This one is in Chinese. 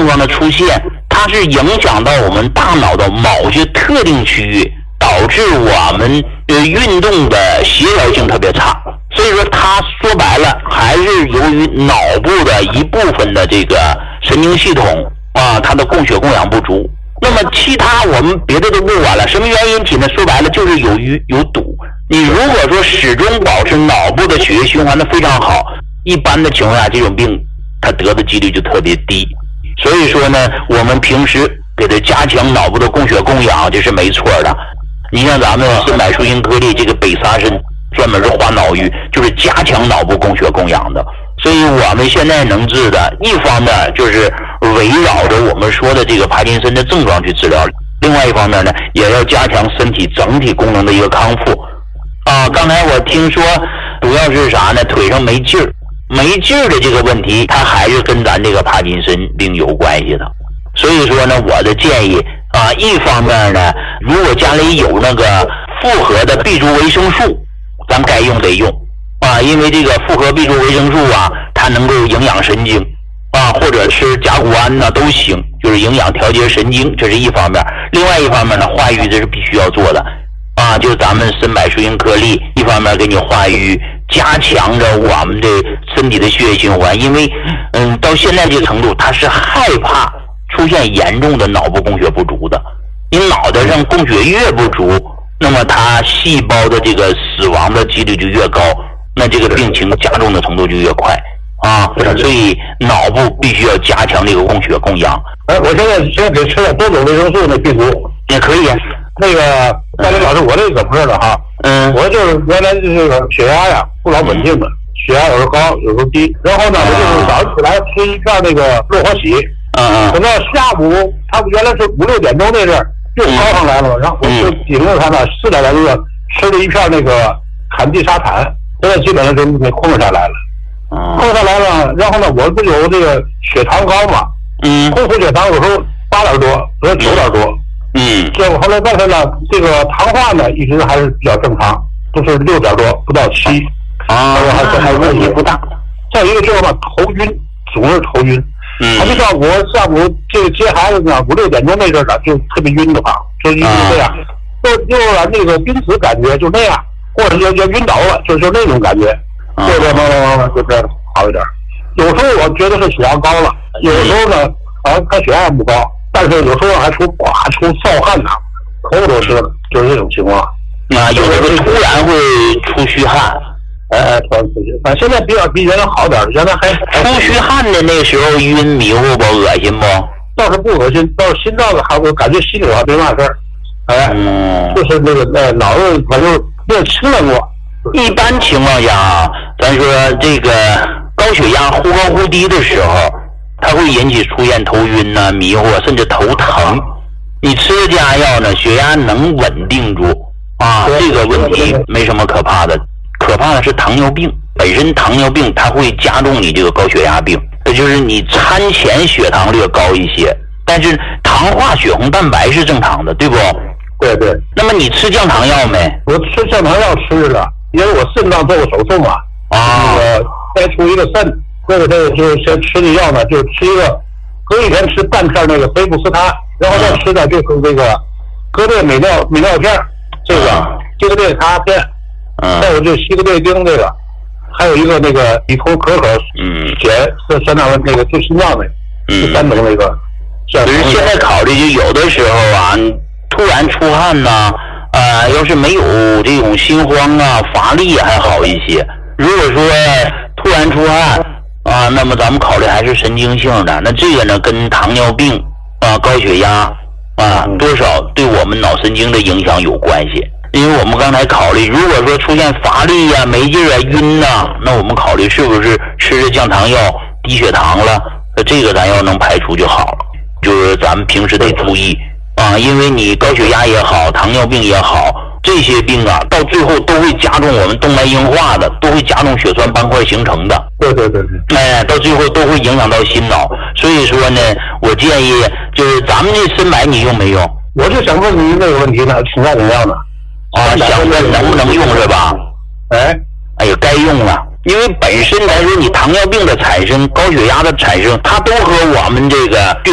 症状的出现，它是影响到我们大脑的某些特定区域，导致我们运动的协调性特别差。所以说它说白了还是由于脑部的一部分的这个神经系统它的供血供氧不足。那么其他我们别的都不管了，什么原因引起呢？说白了就是有堵。你如果说始终保持脑部的血液循环的非常好，一般的情况下这种病它得的几率就特别低。所以说呢，我们平时给它加强脑部的供血供氧，这是没错的。你像咱们森柏舒因颗粒这个北沙参专门是化脑瘀，就是加强脑部供血供氧的。所以我们现在能治的，一方面就是围绕着我们说的这个帕金森的症状去治疗，另外一方面呢，也要加强身体整体功能的一个康复。刚才我听说主要是啥呢？腿上没劲儿，没劲儿的这个问题，它还是跟咱这个帕金森病有关系的。所以说呢，我的建议一方面呢，如果家里有那个复合的 B 族维生素，咱该用得用因为这个复合 B 族维生素它能够营养神经或者吃甲钴胺都行，就是营养调节神经，这是一方面。另外一方面呢，化瘀这是必须要做的就是咱们森柏舒因颗粒，一方面给你化瘀，加强着我们的身体的血液循环。因为到现在这个程度，它是害怕出现严重的脑部供血不足的。你脑袋上供血越不足，那么它细胞的这个死亡的几率就越高，那这个病情加重的程度就越快所以脑部必须要加强这个供血供氧。 我现在给吃了多种维生素那病毒也可以那个大林老师，我这个怎么事了我就是原来这个血压不老稳定的，血压有时候高有时候低，然后呢我就是早上起来吃一片那个乐活喜等到下午他原来是5、6点钟那阵又高上来了，然后我就顶着他呢4点来钟吃了一片那个坎地沙坦，现在基本上就给控制下来了。控制下来了，然后呢我不有这个血糖高嘛空腹血糖有时候8点多有时候9点多结果后来但是呢这个糖化呢一直还是比较正常，都是6点多不到7 还问题不大。 再一个就是头晕，总是头晕他就像我下午这个接孩子呢5、6点钟那阵呢就特别晕的话，就一直这样又那个濒死感觉就那样，或者就晕倒了，就那种感觉慢慢就这样好一点。有时候我觉得是血压高了，有时候呢好像看血压不高，但是有时候还出臊汗头发都湿了，就是这种情况有的时候突然会出虚汗突然出虚汗，现在比原来好点，原来还出虚汗的那时候晕迷糊不恶心不？ 倒是不恶心，倒是心脏还我感觉心里还没嘛事儿就是那个脑子反正有点清凉过。 一般情况下咱说这个高血压忽高忽低的时候，它会引起出现头晕迷糊甚至头疼。你吃的降压药呢，血压能稳定住这个问题没什么可怕的。可怕的是糖尿病，本身糖尿病它会加重你这个高血压病，也就是你餐前血糖略高一些，但是糖化血红蛋白是正常的，对不？ 对。 那么你吃降糖药没？ 我吃降糖药吃了，因为我肾脏做过手术嘛再出一个肾，这个就先吃的药呢，就吃一个隔一天吃半片那个菲布斯他，然后再吃的就是这个哥列美尿片，这个西格列他片再有就西格列丁这个，还有一个那个乙酮可血相当于那个就心脏的第3种那个。 只是现在考虑就有的时候突然出汗要是没有这种心慌乏力还好一些。如果说突然出汗那么咱们考虑还是神经性的，那这个呢跟糖尿病高血压多少对我们脑神经的影响有关系。因为我们刚才考虑，如果说出现乏力没劲晕那我们考虑是不是吃着降糖药低血糖了，这个咱要能排除就好了。就是咱们平时得注意因为你高血压也好，糖尿病也好，这些病到最后都会加重我们动脉硬化的，都会加重血栓斑块形成的。 对。 到最后都会影响到心脑。所以说呢，我建议就是咱们这森柏你用没用？ 我就想问您这个问题呢，请教怎样的想问能不能用是吧？哎呀，该用了。因为本身来说，你糖尿病的产生、高血压的产生，它都和我们这个